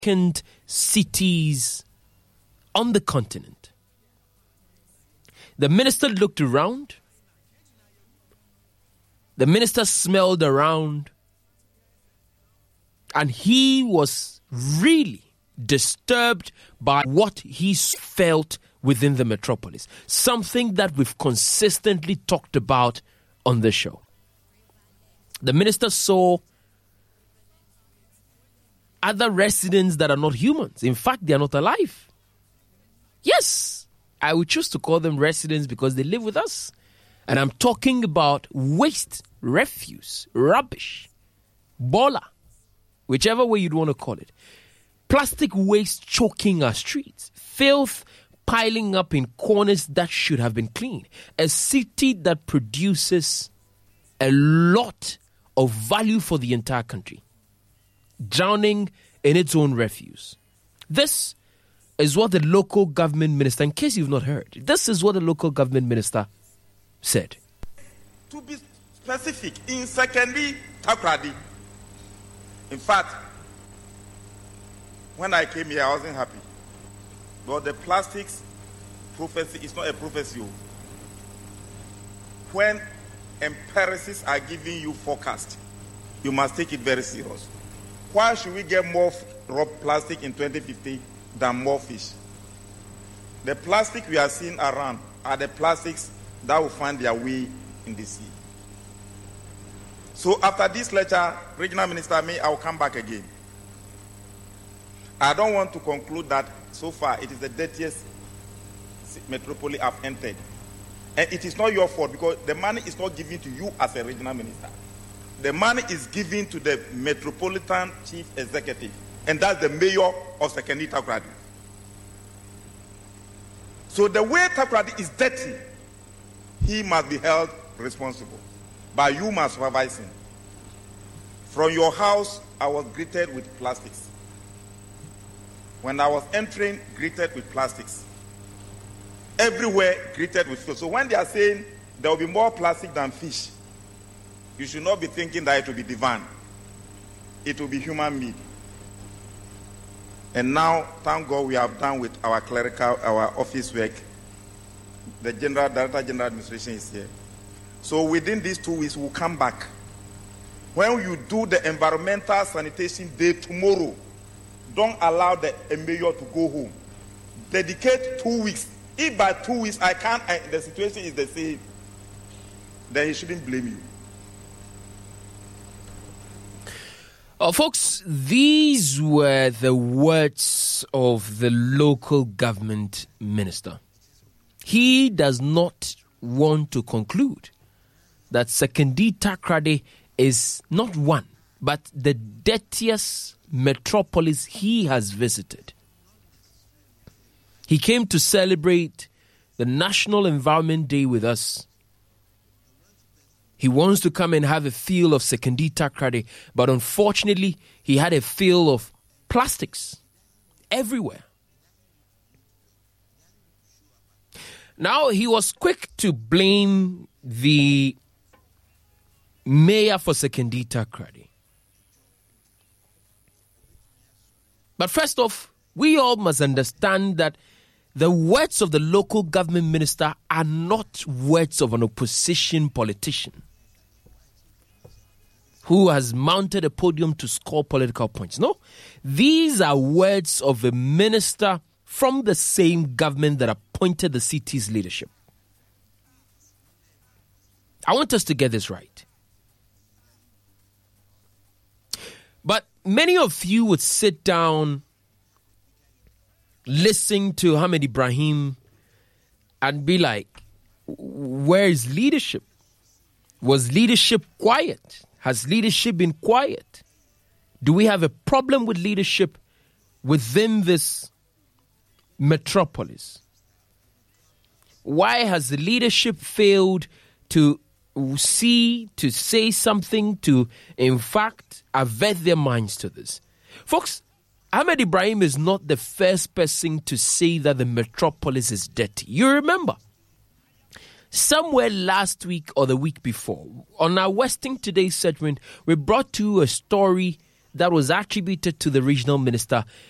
cities on the continent. The minister looked around. The minister smelled around. And he was really disturbed by what he felt within the metropolis. Something that we've consistently talked about on the show. The minister saw other residents that are not humans. In fact, they are not alive. Yes, I would choose to call them residents because they live with us. And I'm talking about waste, refuse, rubbish, bola, whichever way you'd want to call it. Plastic waste choking our streets. Filth piling up in corners that should have been cleaned. A city that produces a lot of value for the entire country, drowning in its own refuse. This is what the local government minister, in case you've not heard, this is what the local government minister said. To be specific, in Sekondi Takoradi, in fact, when I came here, I wasn't happy. But the plastics prophecy is not a prophecy. When empiricists are giving you forecast, you must take it very serious. Why should we get more raw plastic in 2050 than more fish? The plastic we are seeing around are the plastics that will find their way in the sea. So after this lecture, Regional Minister, I will come back again. I don't want to conclude that so far it is the dirtiest metropolis I've entered. And it is not your fault because the money is not given to you as a regional minister. The money is given to the Metropolitan Chief Executive, and that's the mayor of Sekondi Takoradi. So the way Takoradi is dirty, he must be held responsible. But you must supervise him. From your house, I was greeted with plastics. When I was entering, greeted with plastics. Everywhere, greeted with fish. So when they are saying there will be more plastic than fish, you should not be thinking that it will be divine. It will be human made. And now, thank God, we have done with our clerical, our office work. The Director General Administration is here. So within these 2 weeks, we'll come back. When you do the environmental sanitation day tomorrow, don't allow the mayor to go home. Dedicate 2 weeks. If by 2 weeks I can't, the situation is the same, then he shouldn't blame you. Folks, these were the words of the local government minister. He does not want to conclude that Sekondi Takoradi is not one, but the dirtiest metropolis he has visited. He came to celebrate the National Environment Day with us. He wants to come and have a feel of Sekondi Takoradi, but unfortunately, he had a feel of plastics everywhere. Now, he was quick to blame the mayor for Sekondi Takoradi. But first off, we all must understand that the words of the local government minister are not words of an opposition politician who has mounted a podium to score political points. No, these are words of a minister from the same government that appointed the city's leadership. I want us to get this right. But many of you would sit down, listen to Ahmed Ibrahim and be like, where is leadership? Was leadership quiet? Has leadership been quiet? Do we have a problem with leadership within this metropolis? Why has the leadership failed to say something, to in fact avert their minds to this? Folks, Ahmed Ibrahim is not the first person to say that the metropolis is dirty. You remember, somewhere last week or the week before, on our Western Today segment, we brought to you a story that was attributed to the regional minister